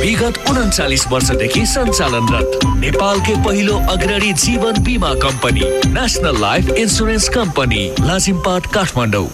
विगत 39 वर्षदेखि सञ्चालनरत नेपालकै पहिलो अग्रणी जीवन बीमा company national life insurance company Lazimpat Kathmandu.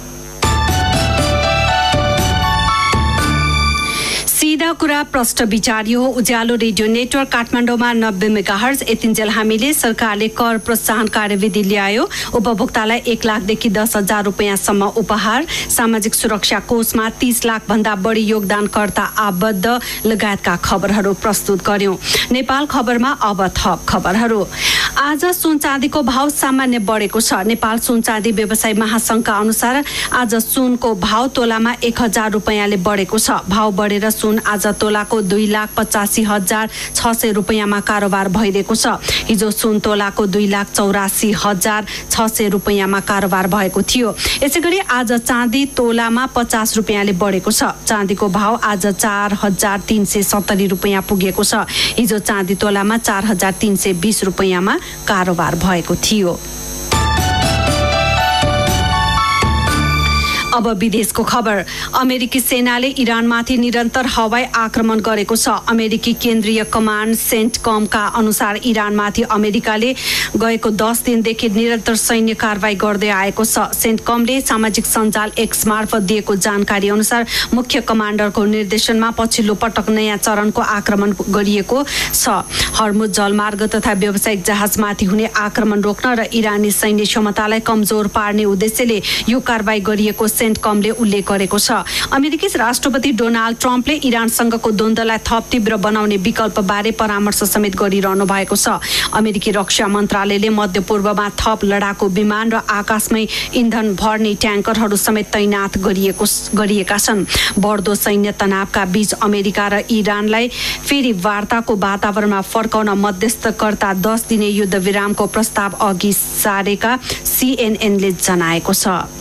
सीधा कुरा प्रश्न विचारियो उज्यालो रेडियो नेटवर्क काठमाडौँमा 90 मेगाहर्ज। यतिन्जेल हामीले सरकारले कर प्रोत्साहन कार्यविधि ल्यायो, उपभोक्तालाई 1 लाखदेखि 10,000 रुपियाँसम्म उपहार, सामाजिक सुरक्षा कोषमा 30 लाख भन्दा बढी योगदानकर्ता आबद्ध लगायतका खबरहरू प्रस्तुत गर्यौं। नेपाल खबरमा अब थप खबरहरू। आज सुन चाँदीको भाव सामान्य बढेको छ। नेपाल सुन चाँदी व्यवसायी महासंघका अनुसार आज सुनको भाव तोलामा 1,000 रुपियाँले बढेको छ। भाव बढेर सुन आज तोलाको 2,85,600 रुपियाँमा कारोबार भइरहेको छ। हिजो सुन तोलाको 2,84,600 रुपियाँमा कारोबार भएको थियो। यसैगरी आज चाँदी तोलामा 50 रुपियाँले बढेको छ। चाँदीको भाव आज 4,370 रुपियाँ पुगेको छ। हिजो चाँदी तोलामा 4,320 रुपियाँमा कारोबार भएको थियो। अब विदेशको खबर। अमेरिकी सेनाले इरानमाथि निरन्तर हवाई आक्रमण गरेको छ। अमेरिकी केन्द्रीय कमान्ड सेन्टकमका अनुसार इरानमाथि अमेरिकाले गएको 10 दिनदेखि निरन्तर सैन्य कारबाही गर्दै आएको छ। सेन्टकमले सामाजिक सञ्जाल एक्स मार्फत दिएको जानकारी अनुसार मुख्य कमान्डरको निर्देशनमा पछिल्लो पटक नयाँ चरणको आक्रमण गरिएको छ। हर्मुज जलमार्ग तथा व्यावसायिक जहाजमाथि हुने आक्रमण रोक्न र इरानी सैन्य क्षमतालाई कमजोर पार्ने उद्देश्यले यो कारबाही गरिएको सेन्टकमले उल्लेख गरेको छ। अमेरिकी राष्ट्रपति डोनाल्ड ट्रम्पले इरानसँगको द्वन्द्वलाई थप तीव्र बनाउने विकल्पबारे परामर्श समेत गरिरहनु भएको छ। अमेरिकी रक्षा मन्त्रालयले मध्यपूर्वमा थप लडाकु विमान र आकाशमै इन्धन भर्ने ट्याङ्करहरू समेत तैनात गरिएका छन्। बढ्दो सैन्य तनावका बीच अमेरिका र इरानलाई फेरि वार्ताको वातावरणमा फर्काउन मध्यस्थकर्ता 10 दिने युद्ध विरामको प्रस्ताव अघि सारेका सीएनएनले जनाएको छ।